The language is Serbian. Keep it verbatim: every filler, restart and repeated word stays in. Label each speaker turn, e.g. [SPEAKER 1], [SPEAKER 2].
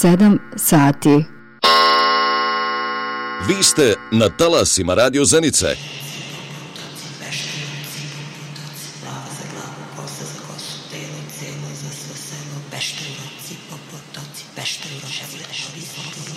[SPEAKER 1] sedam sati.
[SPEAKER 2] Vi ste na talasima Radio Zenice.
[SPEAKER 3] Pešter,